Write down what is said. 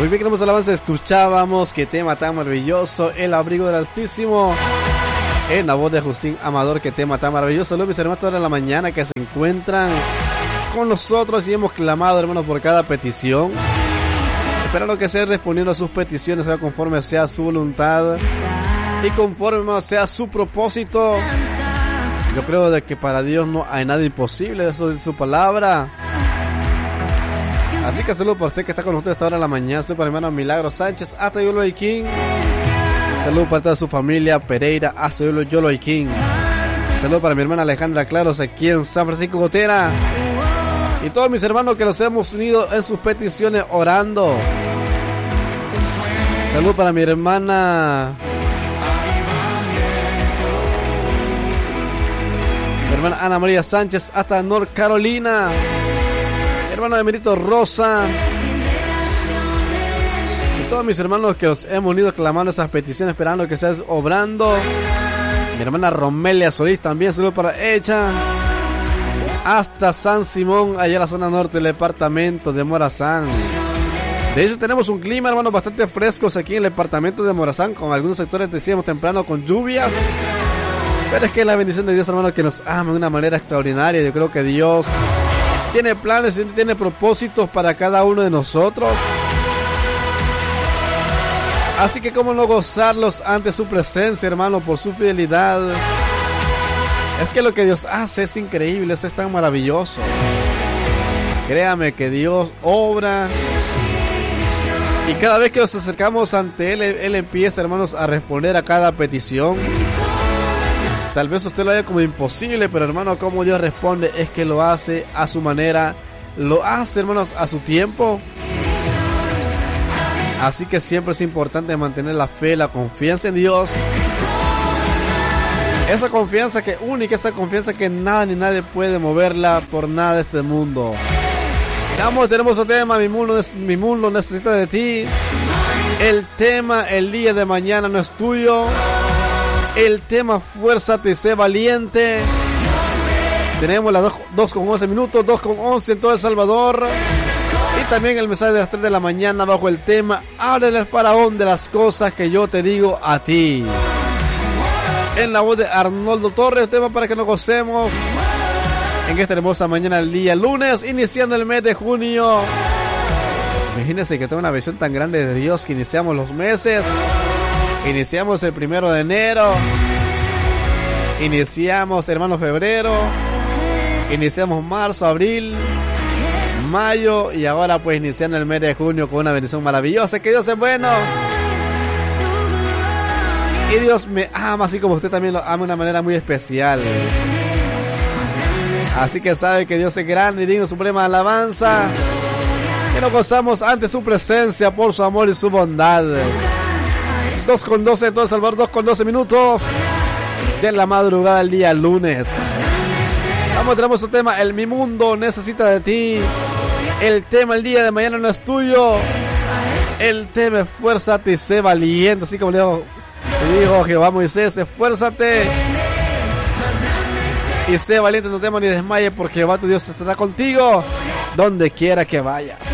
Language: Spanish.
Muy bien, queremos alabanza. Escuchábamos qué tema tan maravilloso, El abrigo del Altísimo, en la voz de Justín Amador. Qué tema tan maravilloso. Saludos mis hermanos toda la mañana que se encuentran con nosotros y hemos clamado, hermanos, por cada petición. Esperando que sea respondiendo a sus peticiones, sea conforme sea su voluntad y conforme, hermanos, sea su propósito. Yo creo de que para Dios no hay nada imposible, eso es su palabra. Así que saludo para usted que está con nosotros esta hora de la mañana. Saludo para mi hermano Milagro Sánchez, hasta Yolo King. Saludo para toda su familia Pereira, hasta Yolo King. Saludo para mi hermana Alejandra Claros aquí en San Francisco Gotera. Y todos mis hermanos que los hemos unido en sus peticiones orando. Saludo para mi hermana Ana María Sánchez hasta North Carolina. Hermano Emerito Rosa. Y todos mis hermanos que os hemos unido clamando esas peticiones, esperando que seas obrando. Mi hermana Romelia Solís también, saludo para ella. Hasta San Simón, allá en la zona norte del departamento de Morazán. De hecho tenemos un clima, hermanos, bastante frescos aquí en el departamento de Morazán, con algunos sectores decíamos temprano con lluvias. Pero es que la bendición de Dios, hermanos, que nos ama de una manera extraordinaria. Yo creo que Dios tiene planes y tiene propósitos para cada uno de nosotros. Así que cómo no gozarlos ante su presencia, hermano, por su fidelidad. Es que lo que Dios hace es increíble, es tan maravilloso. Créame que Dios obra. Y cada vez que nos acercamos ante Él empieza, hermanos, a responder a cada petición. Tal vez usted lo haya como imposible, pero hermano, como Dios responde es que lo hace a su manera, lo hace, hermanos, a su tiempo. Así que siempre es importante mantener la fe, la confianza en Dios. Esa confianza que única, esa confianza que nada ni nadie puede moverla por nada de este mundo. Vamos, tenemos otro tema, mi mundo necesita de ti. El tema, el día de mañana no es tuyo. El tema, fuérzate y sé valiente. Tenemos las 2:11 minutos, 2:11 en todo El Salvador. Y también el mensaje de las 3 de la mañana bajo el tema, háblale al faraón de las cosas que yo te digo a ti. En la voz de Arnoldo Torres, tema para que nos gocemos en esta hermosa mañana, el día lunes, iniciando el mes de junio. Imagínense que tengo una visión tan grande de Dios que iniciamos los meses. Iniciamos el 1 de enero. Iniciamos, hermano, febrero. Iniciamos marzo, abril, mayo. Y ahora pues iniciando el mes de junio con una bendición maravillosa. Que Dios es bueno. Y Dios me ama así como usted también lo ama de una manera muy especial. Así que sabe que Dios es grande y digno de suprema alabanza. Que nos gozamos ante su presencia por su amor y su bondad. 2:12 en todo El Salvador, 2:12 minutos de la madrugada del día lunes. Vamos, tenemos un tema, mi mundo necesita de ti. El tema, el día de mañana no es tuyo. El tema, esfuérzate y sé valiente. Así como le dijo Jehová a Moisés, esfuérzate y sé valiente, no temas ni desmayes, porque Jehová tu Dios estará contigo donde quiera que vayas.